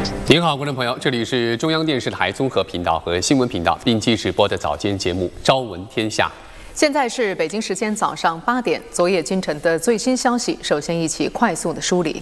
您好，观众朋友，这里是中央电视台综合频道和新闻频道并机直播的早间节目《朝闻天下》。 现在是北京时间早上8点，昨夜今晨的最新消息，首先一起快速的梳理。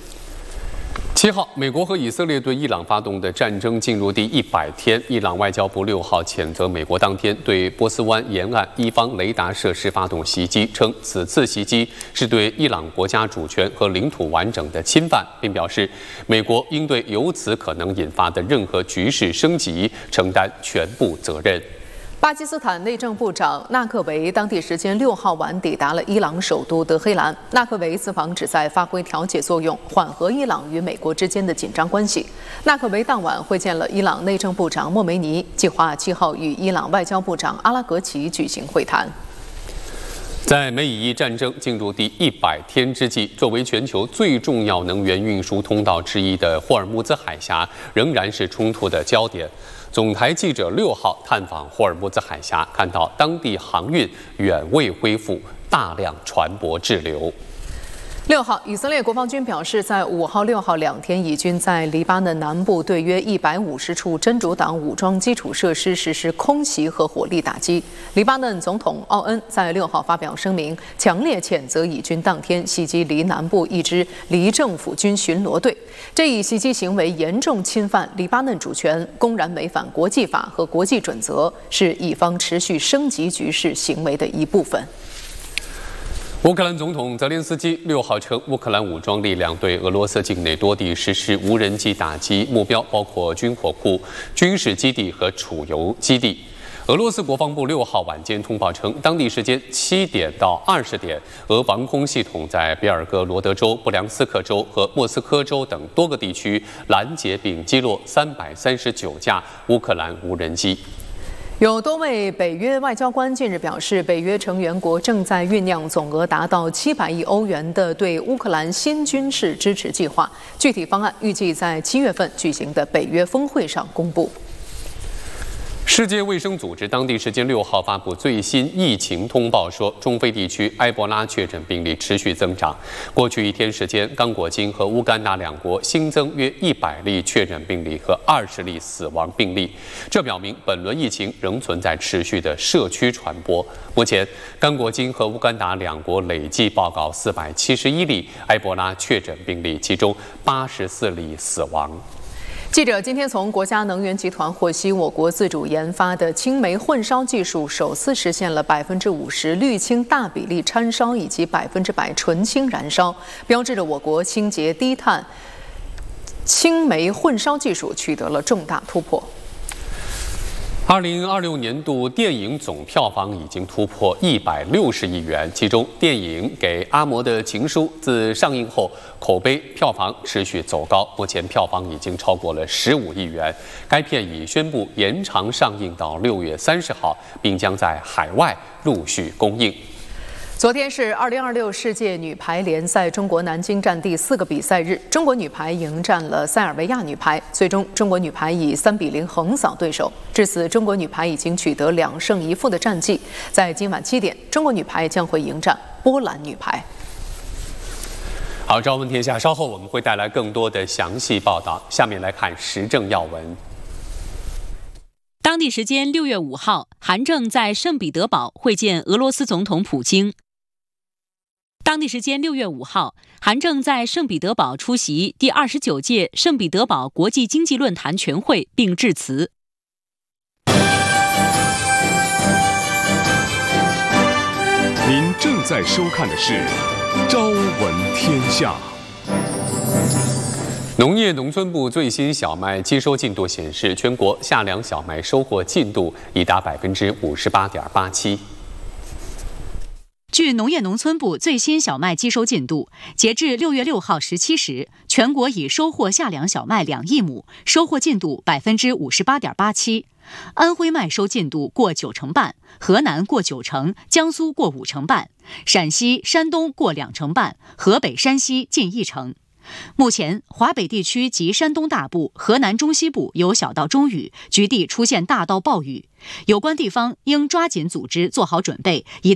7号，美国和以色列对伊朗发动的战争进入第100天。伊朗外交部6号谴责美国当天对波斯湾沿岸伊方雷达设施发动袭击，称此次袭击是对伊朗国家主权和领土完整的侵犯，并表示美国应对由此可能引发的任何局势升级承担全部责任。 巴基斯坦内政部长纳克维当地时间6号晚抵达了伊朗首都德黑兰。纳克维此访旨在发挥调解作用，缓和伊朗与美国之间的紧张关系。纳克维当晚会见了伊朗内政部长莫梅尼，计划7号与伊朗外交部长阿拉格齐举行会谈。 在美以伊战争进入第100天之际，作为全球最重要能源运输通道之一的霍尔木兹海峡仍然是冲突的焦点。总台记者6号探访霍尔木兹海峡，看到当地航运远未恢复，大量船舶滞留。 6号，以色列国防军表示，在5号、6号2天，以军在黎巴嫩南部对约150处真主党武装基础设施实施空袭和火力打击。黎巴嫩总统奥恩在6号发表声明，强烈谴责以军当天袭击黎南部一支黎政府军巡逻队，这一袭击行为严重侵犯黎巴嫩主权，公然违反国际法和国际准则，是以方持续升级局势行为的一部分。 乌克兰总统泽连斯基6号称，乌克兰武装力量对俄罗斯境内多地实施无人机打击，目标包括军火库、军事基地和储油基地。俄罗斯国防部6号晚间通报称，当地时间7点到20点，俄防空系统在别尔哥罗德州、布良斯克州和莫斯科州等多个地区拦截并击落339架乌克兰无人机。 有多位北约外交官近日表示，北约成员国正在酝酿总额达到700亿欧元的对乌克兰新军事支持计划，具体方案预计在7月份举行的北约峰会上公布。 世界卫生组织当地时间6号发布最新疫情通报说，中非地区埃博拉确诊病例持续增长。过去1天时间，刚果金和乌干达两国新增约100例确诊病例和20例死亡病例，这表明本轮疫情仍存在持续的社区传播。目前，刚果金和乌干达两国累计报告471例埃博拉确诊病例，其中84例死亡。 记者今天从国家能源集团获悉，我国自主研发的氢煤混烧技术首次实现了50%氯氢大比例掺烧以及100%纯氢燃烧，标志着我国清洁低碳氢煤混烧技术取得了重大突破。 2026年度电影总票房已经突破160亿元，其中电影《给阿嬷的情书》自上映后口碑票房持续走高，目前票房已经超过了15亿元。该片已宣布延长上映到6月30号，并将在海外陆续公映。 昨天是2026世界女排联赛中国南京站第4个比赛日，中国女排迎战了塞尔维亚女排，最终中国女排以3-0横扫对手。至此，中国女排已经取得2胜1负的战绩。在今晚7点，中国女排将会迎战波兰女排。 好，朝闻天下，稍后我们会带来更多的详细报道。下面来看时政要闻。 当地时间6月5号，韩正在圣彼得堡会见俄罗斯总统普京。当地时间6月5号，韩正在圣彼得堡出席第29届圣彼得堡国际经济论坛全会并致辞。 您正在收看的是《朝闻天下》。 农业农村部最新小麦机收进度显示，全国夏粮小麦收获进度已达58.87%。 据农业农村部最新小麦机收进度，截至6月6号17时，全国已收获夏粮小麦2亿亩，收获进度58.87%。安徽麦收进度过90%半，河南过90%，江苏过50%半，陕西、山东过20%半，河北、山西近1%。目前，华北地区及山东大部、河南中西部有小到中雨，局地出现大到暴雨。有关地方应抓紧组织做好准备，以